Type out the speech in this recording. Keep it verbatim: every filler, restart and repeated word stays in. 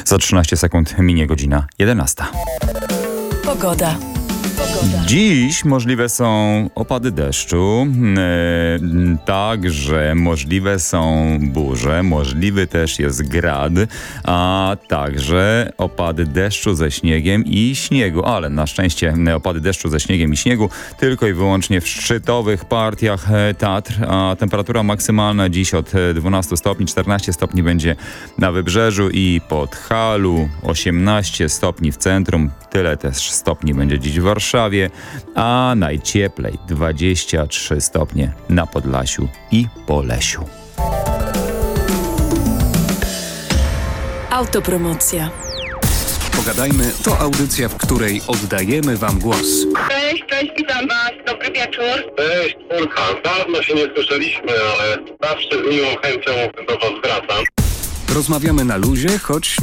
Za trzynaście sekund minie godzina jedenasta. Pogoda. Dziś możliwe są opady deszczu, yy, także możliwe są burze, możliwy też jest grad, a także opady deszczu ze śniegiem i śniegu, ale na szczęście opady deszczu ze śniegiem i śniegu tylko i wyłącznie w szczytowych partiach Tatr, a temperatura maksymalna dziś od dwunastu stopni, czternaście stopni będzie na Wybrzeżu i Podhalu, osiemnaście stopni w centrum, tyle też stopni będzie dziś w Warszawie, a najcieplej dwadzieścia trzy stopnie na Podlasiu i Polesiu. Autopromocja. Pogadajmy to audycja, w której oddajemy wam głos. Cześć, cześć, witam was, dobry wieczór. Cześć, Urka. Dawno się nie słyszeliśmy, ale zawsze z miłą chęcią do was wracam. Rozmawiamy na luzie, choć